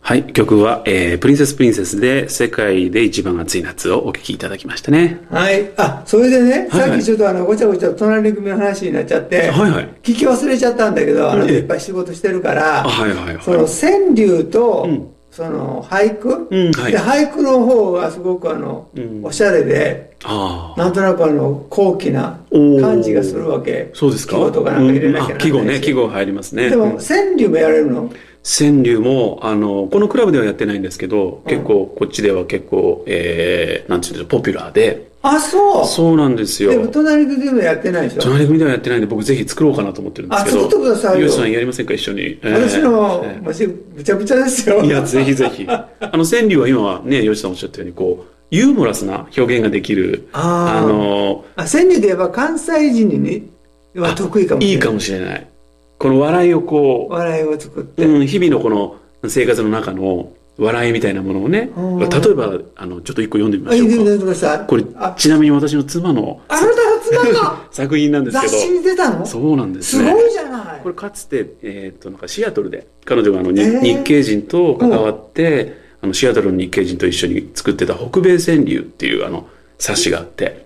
はい、曲は、プリンセスプリンセスで世界で一番暑い夏をお聴きいただきましたね。 はい。あ、それでね、 はいはい、 さっきちょっとごちゃごちゃ隣組の話になっちゃって、 はいはい、 聞き忘れちゃったんだけど、いっぱい仕事してるから、 はいはいはい、 その川柳と、 うん、 その俳句、 はい、 で俳句の方がすごくおしゃれで、なんとなく高貴な感じがするわけ。 そうですか。 季語とかなんか入れなきゃならないし、 季語ね、季語入りますね。 でも、川柳もやれるの？ 川柳もこのクラブではやってないんですけど、結構こっちでは結構、なんていうんですか、ポピュラーで。 あ、そう。 そうなんですよ。 でも隣組でもやってないでしょ？ 隣組ではやってないんで、僕ぜひ作ろうかなと思ってるんですけど。 作ってくださいよ。 ヨシさんやりませんか、一緒に。 私のむちゃくちゃですよ。 いや、ぜひぜひ。川柳は今はね、ヨシさんおっしゃったようにこうユーモラスな表現ができる。 川柳で言えば関西人には得意かもしれない。 いいかもしれない。この笑いをこう、 笑いを作って、 日々のこの生活の中の笑いみたいなものをね、例えばちょっと一個読んでみましょうか。これちなみに私の妻のあなたの妻の作品なんですけど、 雑誌に出たの？ そうなんですね。 すごいじゃない。 これかつてなんかシアトルで彼女が日系人と関わって、シアトルの日系人と一緒に作ってた北米川柳っていう冊子があって、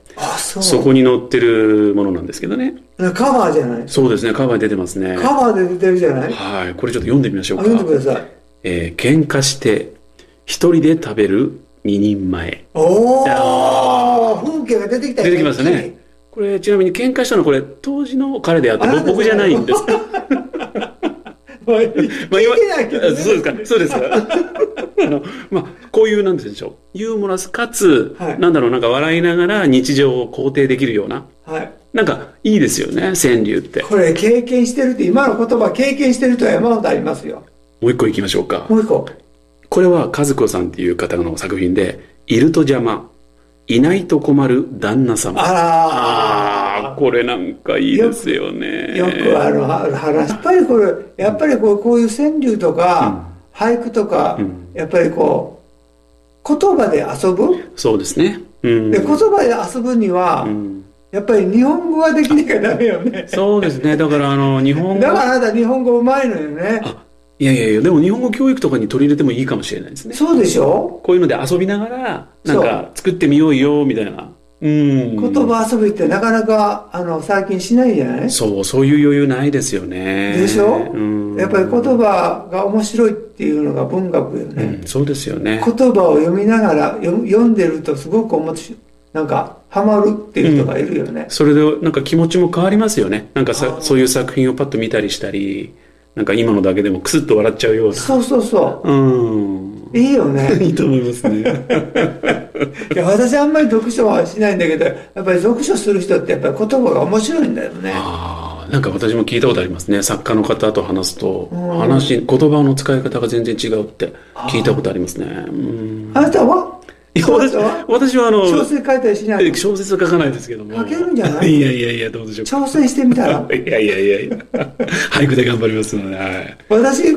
そこに載ってるものなんですけどね。 カバーじゃない？ そうですね、カバー出てますね。 カバーで出てるじゃない？ はい、これちょっと読んでみましょうか。 読んでください。 喧嘩して一人で食べる二人前。 おー、風景が出てきたよね。 出てきましたね。これちなみに喧嘩したのこれ当時の彼であって僕じゃないんです。 聞いてないけどね。 そうですか、そうですか。こういうなんでしょう、ユーモラスかつ、なんか笑いながら日常を肯定できるような、なんかいいですよね、川柳って。 これ経験してるって、今の言葉経験してるとは山ほどありますよ。 もう一個いきましょうか。 もう一個。 これは和子さんっていう方の作品で、いると邪魔、いないと困る旦那様。これなんかいいですよね。 よく話。やっぱりこういう川柳とか、俳句とか、やっぱりこう言葉で遊ぶ。 そうですね。 で言葉で遊ぶには、やっぱり日本語ができなきゃダメよね。 そうですね。だから日本語。 だからあなた日本語うまいのよね。 いやいやいや、でも日本語教育とかに取り入れてもいいかもしれないですね。 そうでしょ？ こういうので遊びながら、なんか作ってみようよ、みたいな。 言葉遊びってなかなか最近しないじゃない？ そういう余裕ないですよね。 でしょ？やっぱり言葉が面白いっていうのが文学よね。 そうですよね。 言葉を読みながら読んでるとすごくなんかハマるっていう人がいるよね。 それでなんか気持ちも変わりますよね。なんかそういう作品をパッと見たりしたり、なんか今のだけでもクスッと笑っちゃうような。 そういいよね。 いいと思いますね。 いや、私あんまり読書はしないんだけど、やっぱり読書する人ってやっぱり言葉が面白いんだよね。 なんか私も聞いたことありますね。作家の方と話すと、言葉の使い方が全然違うって聞いたことありますね。 あなたは？ 私は小説書いたりしないの？ 小説は書かないですけども。 書けるんじゃない？ いや、どうでしょうか。 挑戦してみたら？ いや。俳句で頑張りますので、はい。 私、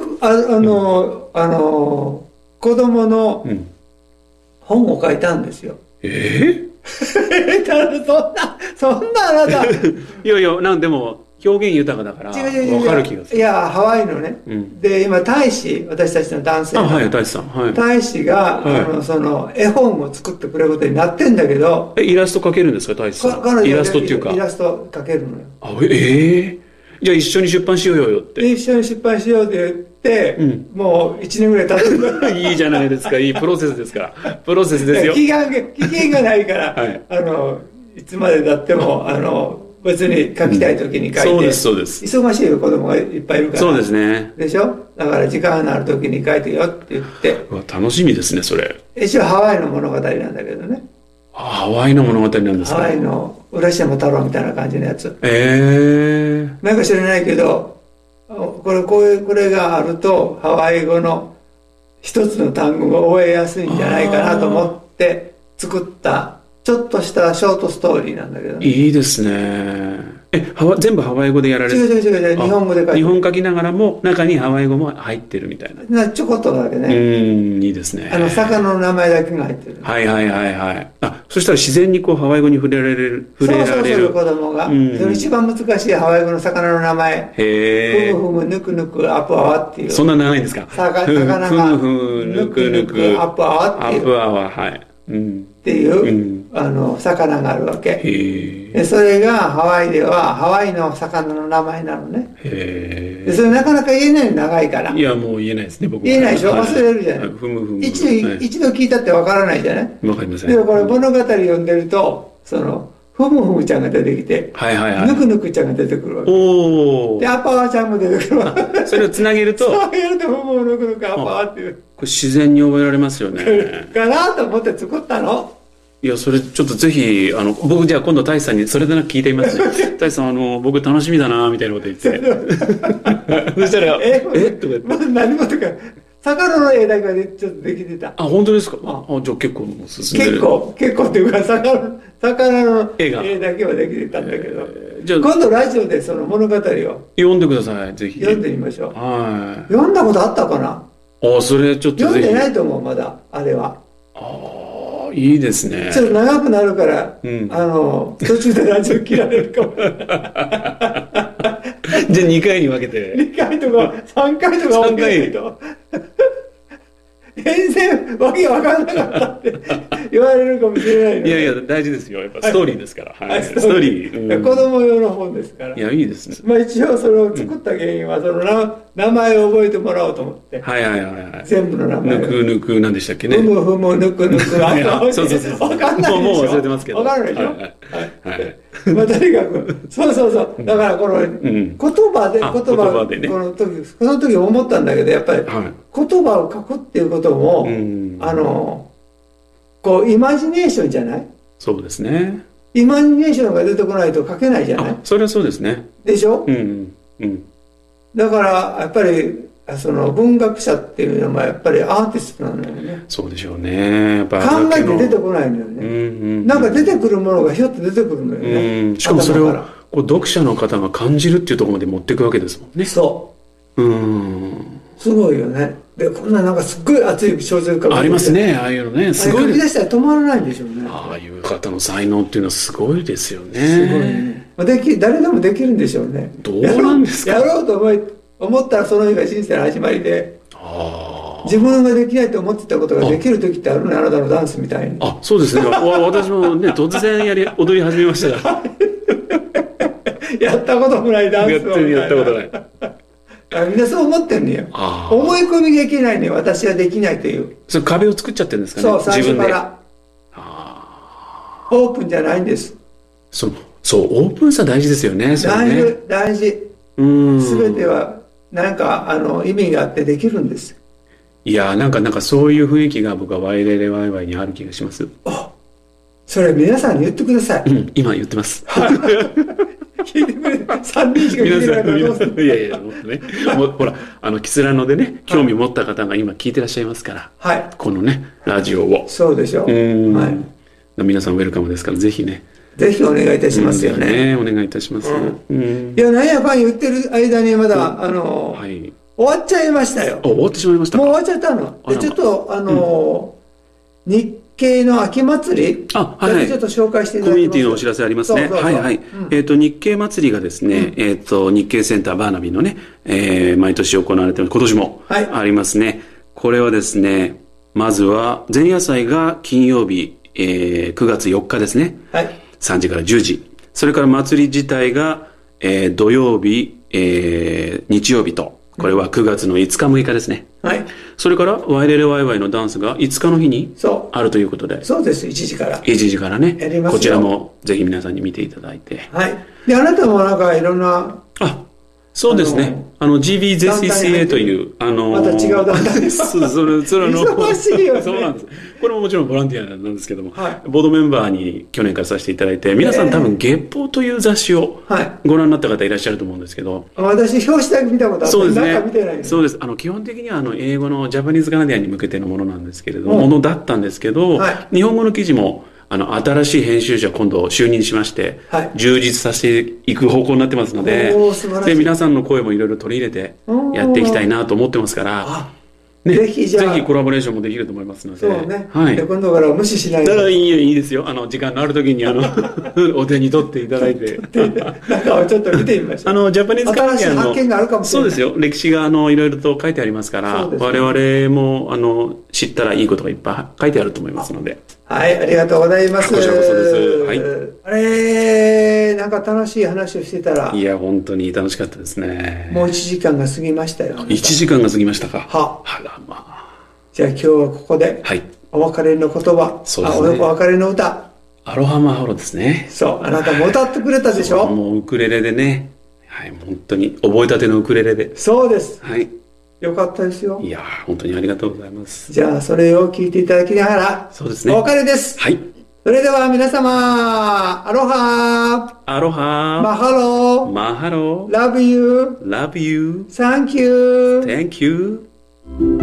子供の本を書いたんですよ。そんなあなた。 いや、でも、表現豊かだから分かる気がする。 いや、ハワイのね、で今大使、私たちの男性の大使が、その絵本を作ってくれることになってんだけど。 イラスト描けるんですか、大使さん？イラストっていうかイラスト描けるのよ。 じゃあ一緒に出版しようよって。 一緒に出版しようって言って、もう1年ぐらい経ってる。 いいじゃないですか、いいプロセスですから。プロセスですよ。 期限がないから、いつまでだっても別に書きたい時に書いて、 そうです。 忙しい子供がいっぱいいるから。 そうですね。 でしょ？だから時間のある時に書いてよって言って。 楽しみですね、それ。 一応ハワイの物語なんだけどね。 ハワイの物語なんですか？ ハワイの浦島太郎みたいな感じのやつ。なんか知らないけど、これがあるとハワイ語の一つの単語が覚えやすいんじゃないかなと思って作ったちょっとしたショートストーリーなんだけどね。 いいですね。 全部ハワイ語でやられる？ 違う、日本語で書いてる。 日本書きながらも、中にハワイ語も入ってるみたいな。 ちょこっとだけね。 いいですね。 魚の名前だけが入ってる。 はい。そしたら自然にこうハワイ語に触れられる。 そう、子供が。一番難しいハワイ語の魚の名前。ふむふむ、ぬくぬく、アップアワっていう。 そんな長いんですか？ 魚が、ふむふむ、ぬくぬく、アップアワっていう。 アップアワ、はい。 っていう、魚があるわけ。でそれがハワイではハワイの魚の名前なのね。でそれなかなか言えないの、長いから。 いや、もう言えないですね、僕も。 言えないでしょ、忘れるじゃない。一度聞いたってわからないじゃない。 わかりません。 でもこれ物語読んでると、ふむふむちゃんが出てきて、ぬくぬくちゃんが出てくるわけ。で、アッパワちゃんも出てくるわけ。 それをつなげると、 ふむふむぬくぬくアッパワっていう。 これ自然に覚えられますよね。 かなと思って作ったの。 いや、それちょっとぜひ、僕じゃあ今度大志さんにそれでなく聞いてみますね。大志さん、僕楽しみだなみたいなこと言って。そしたら、とか言って。 何もとか、魚の絵だけはちょっとできてた。 本当ですか？じゃあ結構もう進んでる。 結構っていうか、魚の絵だけはできてたんだけど。今度ラジオでその物語を。 読んでください、ぜひ。 読んでみましょう。 はい。 読んだことあったかな？ それちょっとぜひ。 読んでないと思う、まだ、あれは。 いいですね。 ちょっと長くなるから、途中でラジオ切られるかも。じゃあ 2回に分けて。 2回とか3回とか分けないと。全然わけわかんなかったって言われるかもしれないの。 いや、大事ですよ。やっぱストーリーですから。ストーリー。 子供用の本ですから。 いや、いいですね。 一応それを作った原因は、その名前を覚えてもらおうと思って。全部の名前。 ぬく何でしたっけね。 ふむふむ、ぬくぬく。そう。わかんないでしょ。 もう忘れてますけど。 わかるでしょ。とにかく、そう。だからこの言葉でね、その時思ったんだけど、やっぱり言葉を書くっていうことも、こうイマジネーションじゃない？ そうですね。 イマジネーションが出てこないと書けないじゃない？ それはそうですね。 でしょ？だからやっぱりその文学者っていうのはやっぱりアーティストなのよね。 そうでしょうね。やっぱ考えて出てこないのよね。なんか出てくるものがひょっと出てくるのよね。 しかもそれをこう読者の方が感じるっていうところまで持っていくわけですもんね。 そう。すごいよね。で、こんななんかすっごい熱い小説家ありますね。ああいうのね。すごい。 書き出したら止まらないんでしょうね。 ああいう方の才能っていうのはすごいですよね。 すごいね。誰でもできるんでしょうね。 どうなんですか？ やろうと思ったらその日が人生の始まりで。自分ができないと思ってたことができる時ってあるね、あなたのダンスみたいに。 そうですね。私もね、突然踊り始めましたから。 やったこともないダンスを。 やったことない。 みんなそう思ってんのよ。思い込みがいけないね、私はできないという。 それ壁を作っちゃってるんですかね。 そう、最初から。オープンじゃないんです。 そう、オープンさ大事ですよね。 大事。すべては、なんか、意味があってできるんです。 いや、なんかそういう雰囲気が僕はワイレレワイワイにある気がします。 それ皆さんに言ってください。 今言ってます。 聞いてくれ、3人しか聞いてないからどうする？ いや、もっとね。ほら、キスラノでね、興味持った方が今聞いてらっしゃいますから。このね、ラジオを。 そうでしょう。 皆さんウェルカムですから、ぜひね。 ぜひお願いいたしますよね。 お願いいたします。 いや、なんやかん言ってる間にまだ、終わっちゃいましたよ。 終わってしまいました。 もう終わっちゃったの。で、ちょっと、日系の秋祭りちょっと紹介していただきます。 コミュニティのお知らせありますね。日系祭りがですね、日系センターバーナビのね、毎年行われている、今年もありますね。これはですね、まずは前夜祭が金曜日、9月4日ですね。3時から10時。それから祭り自体が、土曜日、日曜日と、これは9月の5日6日ですね。それからワイレレワイワイのダンスが5日の日にあるということで。 そうです、1時から。 1時からね。こちらもぜひ皆さんに見ていただいて。 で、あなたもなんかいろんな。 そうですね。GBZCCA という、 また違う団体です。 忙しいよね。そうなんです。これももちろんボランティアなんですけども、ボードメンバーに去年からさせていただいて、皆さん多分月報という雑誌をご覧になった方いらっしゃると思うんですけど。 私、表紙だけ見たことあって、 そうですね。 中見てない。 そうです。基本的には英語のジャパニーズカナディアンに向けてのものなんですけれども、ものだったんですけど、日本語の記事も新しい編集者今度就任しまして、はい、充実させていく方向になってますので、で、皆さんの声もいろいろ取り入れてやっていきたいなと思ってますから、ね、ぜひコラボレーションもできると思いますので。 そうね。はい。で、今度からは無視しないで。 だからいいですよ。時間のある時にお手に取っていただいて。 中をちょっと見てみましょう。 ジャパニーズカレンダーの。 新しい発見があるかもしれない。 そうですよ。歴史がいろいろと書いてありますから、ね、我々も知ったらいいことがいっぱい書いてあると思いますので。 はい、ありがとうございます。 こちらこそです。はい。 なんか楽しい話をしてたら。 いや、本当に楽しかったですね。 もう1時間が過ぎましたよ。 1時間が過ぎましたか。 は。 あら、まあ。 じゃあ今日はここで、はい、お別れの言葉、そうですね、お別れの歌。 アロハマハロですね。 そう、あなたも歌ってくれたでしょ。 もうウクレレでね、はい、本当に覚えたてのウクレレで。 そうです。 はい。 よかったですよ。 いや、本当にありがとうございます。 じゃあそれを聞いていただきながら、 そうですね。 お別れです。 はい。 それでは皆様、アロハ、 アロハ、 マハロ、 マハロ、 Love you, Love you, Thank you, Thank you.